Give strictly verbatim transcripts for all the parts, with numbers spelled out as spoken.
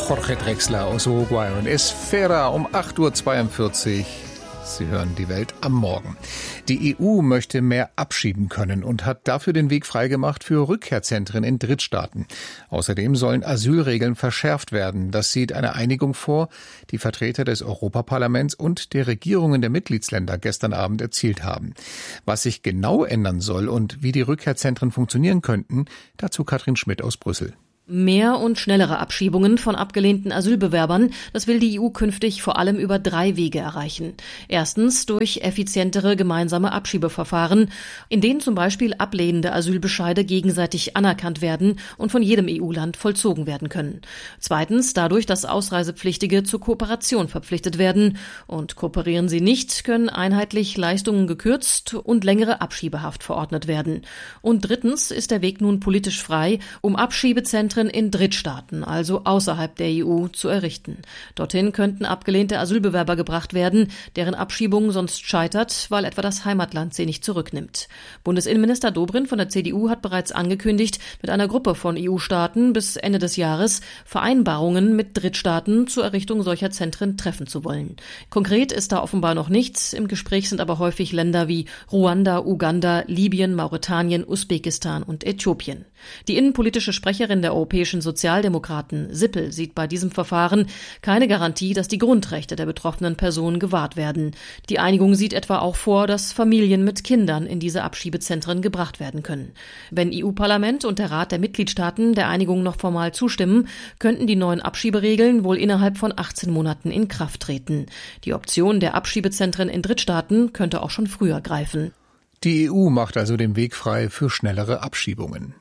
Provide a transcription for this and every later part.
Jorge Drexler aus Uruguay und Esfera um acht Uhr zweiundvierzig. Sie hören die Welt am Morgen. Die E U möchte mehr abschieben können und hat dafür den Weg freigemacht für Rückkehrzentren in Drittstaaten. Außerdem sollen Asylregeln verschärft werden. Das sieht eine Einigung vor, die Vertreter des Europaparlaments und der Regierungen der Mitgliedsländer gestern Abend erzielt haben. Was sich genau ändern soll und wie die Rückkehrzentren funktionieren könnten, dazu Katrin Schmidt aus Brüssel. Mehr und schnellere Abschiebungen von abgelehnten Asylbewerbern, das will die E U künftig vor allem über drei Wege erreichen. Erstens durch effizientere gemeinsame Abschiebeverfahren, in denen zum Beispiel ablehnende Asylbescheide gegenseitig anerkannt werden und von jedem E U-Land vollzogen werden können. Zweitens dadurch, dass Ausreisepflichtige zur Kooperation verpflichtet werden. Und kooperieren sie nicht, können einheitlich Leistungen gekürzt und längere Abschiebehaft verordnet werden. Und drittens ist der Weg nun politisch frei, um Abschiebezentren in Drittstaaten, also außerhalb der E U, zu errichten. Dorthin könnten abgelehnte Asylbewerber gebracht werden, deren Abschiebung sonst scheitert, weil etwa das Heimatland sie nicht zurücknimmt. Bundesinnenminister Dobrindt von der C D U hat bereits angekündigt, mit einer Gruppe von E U-Staaten bis Ende des Jahres Vereinbarungen mit Drittstaaten zur Errichtung solcher Zentren treffen zu wollen. Konkret ist da offenbar noch nichts. Im Gespräch sind aber häufig Länder wie Ruanda, Uganda, Libyen, Mauretanien, Usbekistan und Äthiopien. Die innenpolitische Sprecherin der Europäischen Sozialdemokraten, Sippel, sieht bei diesem Verfahren keine Garantie, dass die Grundrechte der betroffenen Personen gewahrt werden. Die Einigung sieht etwa auch vor, dass Familien mit Kindern in diese Abschiebezentren gebracht werden können. Wenn E U-Parlament und der Rat der Mitgliedstaaten der Einigung noch formal zustimmen, könnten die neuen Abschieberegeln wohl innerhalb von achtzehn Monaten in Kraft treten. Die Option der Abschiebezentren in Drittstaaten könnte auch schon früher greifen. Die E U macht also den Weg frei für schnellere Abschiebungen.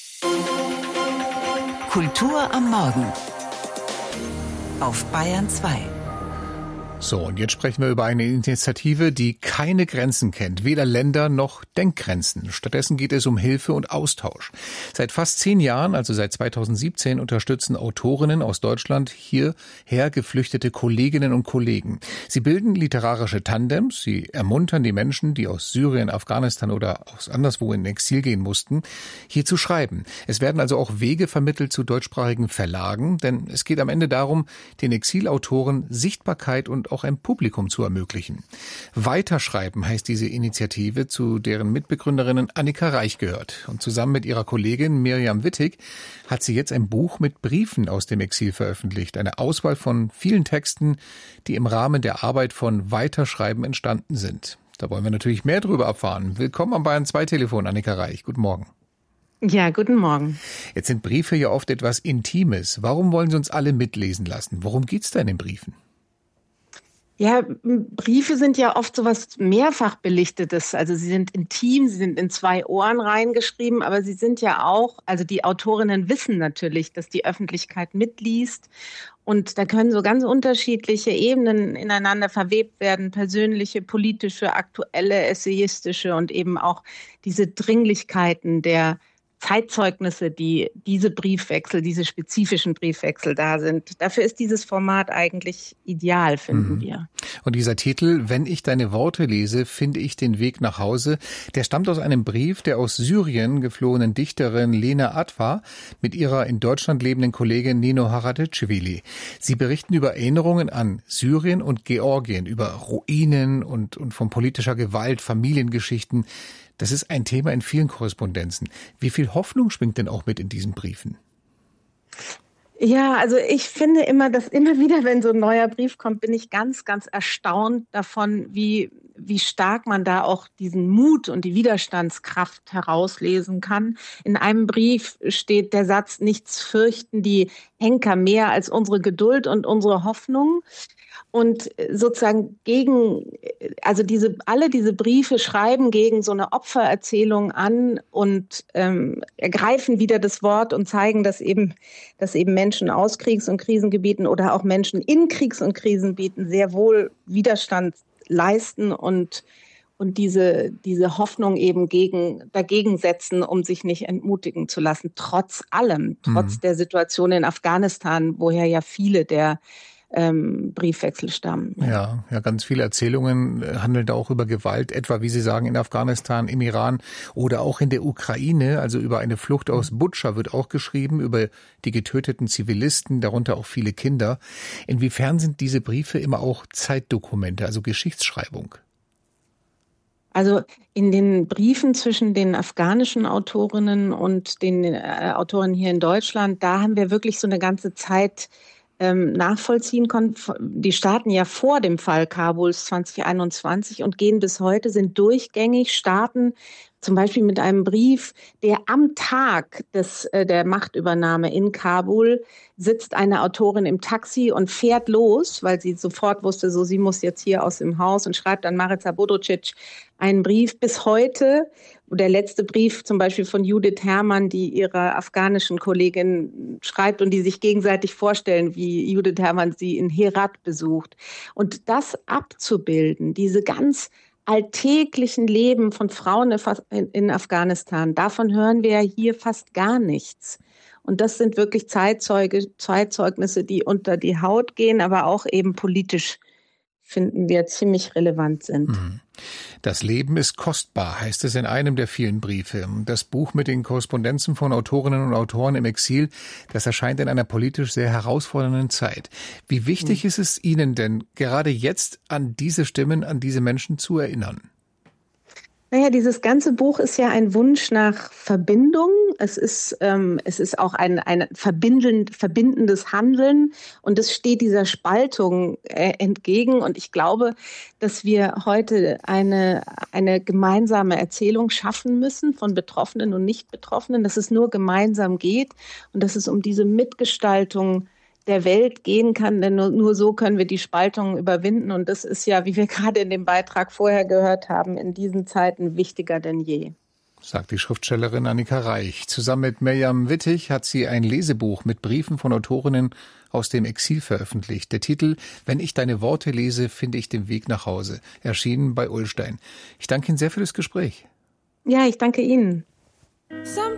Kultur am Morgen auf Bayern zwei. So, und jetzt sprechen wir über eine Initiative, die keine Grenzen kennt, weder Länder noch Denkgrenzen. Stattdessen geht es um Hilfe und Austausch. Seit fast zehn Jahren, also seit zweitausendsiebzehn, unterstützen Autorinnen aus Deutschland hierher geflüchtete Kolleginnen und Kollegen. Sie bilden literarische Tandems, sie ermuntern die Menschen, die aus Syrien, Afghanistan oder aus anderswo in Exil gehen mussten, hier zu schreiben. Es werden also auch Wege vermittelt zu deutschsprachigen Verlagen, denn es geht am Ende darum, den Exilautoren Sichtbarkeit und auch ein Publikum zu ermöglichen. Weiterschreiben heißt diese Initiative, zu deren Mitbegründerinnen Annika Reich gehört. Und zusammen mit ihrer Kollegin Mirjam Wittig hat sie jetzt ein Buch mit Briefen aus dem Exil veröffentlicht. Eine Auswahl von vielen Texten, die im Rahmen der Arbeit von Weiterschreiben entstanden sind. Da wollen wir natürlich mehr drüber erfahren. Willkommen am Bayern zwei Telefon, Annika Reich. Guten Morgen. Ja, guten Morgen. Jetzt sind Briefe ja oft etwas Intimes. Warum wollen Sie uns alle mitlesen lassen? Worum geht's da in den Briefen? Ja, Briefe sind ja oft sowas mehrfach belichtetes. Also sie sind intim, sie sind in zwei Ohren reingeschrieben, aber sie sind ja auch, also die Autorinnen wissen natürlich, dass die Öffentlichkeit mitliest. Und da können so ganz unterschiedliche Ebenen ineinander verwebt werden, persönliche, politische, aktuelle, essayistische und eben auch diese Dringlichkeiten der Zeitzeugnisse, die diese Briefwechsel, diese spezifischen Briefwechsel da sind. Dafür ist dieses Format eigentlich ideal, finden mhm. wir. Und dieser Titel, Wenn ich deine Worte lese, finde ich den Weg nach Hause, der stammt aus einem Brief der aus Syrien geflohenen Dichterin Lena Atwa mit ihrer in Deutschland lebenden Kollegin Nino Haradecevili. Sie berichten über Erinnerungen an Syrien und Georgien, über Ruinen und, und von politischer Gewalt, Familiengeschichten. Das ist ein Thema in vielen Korrespondenzen. Wie viel Hoffnung schwingt denn auch mit in diesen Briefen? Ja, also ich finde immer, dass immer wieder, wenn so ein neuer Brief kommt, bin ich ganz, ganz erstaunt davon, wie, wie stark man da auch diesen Mut und die Widerstandskraft herauslesen kann. In einem Brief steht der Satz, nichts fürchten die Henker mehr als unsere Geduld und unsere Hoffnung. Und sozusagen gegen, also diese, alle diese Briefe schreiben gegen so eine Opfererzählung an und ähm, ergreifen wieder das Wort und zeigen, dass eben, dass eben Menschen aus Kriegs- und Krisengebieten oder auch Menschen in Kriegs- und Krisengebieten sehr wohl Widerstand leisten und und diese, diese Hoffnung eben gegen, dagegen setzen, um sich nicht entmutigen zu lassen, trotz allem, trotz mhm. der Situation in Afghanistan, woher ja viele der ähm, Briefwechsel stammen. Ja, ja, ganz viele Erzählungen handeln da auch über Gewalt, etwa, wie Sie sagen, in Afghanistan, im Iran oder auch in der Ukraine. Also über eine Flucht aus Butscha wird auch geschrieben, über die getöteten Zivilisten, darunter auch viele Kinder. Inwiefern sind diese Briefe immer auch Zeitdokumente, also Geschichtsschreibung? Also in den Briefen zwischen den afghanischen Autorinnen und den äh, Autoren hier in Deutschland, da haben wir wirklich so eine ganze Zeit ähm, nachvollziehen können. Die starten ja vor dem Fall Kabuls zwanzig einundzwanzig und gehen bis heute, sind durchgängig, starten zum Beispiel mit einem Brief, der am Tag des, äh, der Machtübernahme in Kabul sitzt eine Autorin im Taxi und fährt los, weil sie sofort wusste, so sie muss jetzt hier aus dem Haus, und schreibt an Marica Bodocic einen Brief bis heute. Der letzte Brief zum Beispiel von Judith Herrmann, die ihrer afghanischen Kollegin schreibt und die sich gegenseitig vorstellen, wie Judith Herrmann sie in Herat besucht. Und das abzubilden, diese ganz alltäglichen Leben von Frauen in Afghanistan, davon hören wir ja hier fast gar nichts. Und das sind wirklich Zeitzeuge, Zeitzeugnisse, die unter die Haut gehen, aber auch eben politisch, finden wir, ziemlich relevant sind. Das Leben ist kostbar, heißt es in einem der vielen Briefe. Das Buch mit den Korrespondenzen von Autorinnen und Autoren im Exil, das erscheint in einer politisch sehr herausfordernden Zeit. Wie wichtig mhm. ist es Ihnen denn, gerade jetzt an diese Stimmen, an diese Menschen zu erinnern? Naja, dieses ganze Buch ist ja ein Wunsch nach Verbindung. Es ist, ähm, es ist auch ein, ein verbindend, verbindendes Handeln. Und es steht dieser Spaltung äh, entgegen. Und ich glaube, dass wir heute eine, eine gemeinsame Erzählung schaffen müssen von Betroffenen und Nicht-Betroffenen, dass es nur gemeinsam geht und dass es um diese Mitgestaltung der Welt gehen kann, denn nur, nur so können wir die Spaltung überwinden. Und das ist ja, wie wir gerade in dem Beitrag vorher gehört haben, in diesen Zeiten wichtiger denn je. Sagt die Schriftstellerin Annika Reich. Zusammen mit Mirjam Wittig hat sie ein Lesebuch mit Briefen von Autorinnen aus dem Exil veröffentlicht. Der Titel »Wenn ich deine Worte lese, finde ich den Weg nach Hause«, erschienen bei Ullstein. Ich danke Ihnen sehr für das Gespräch. Ja, ich danke Ihnen.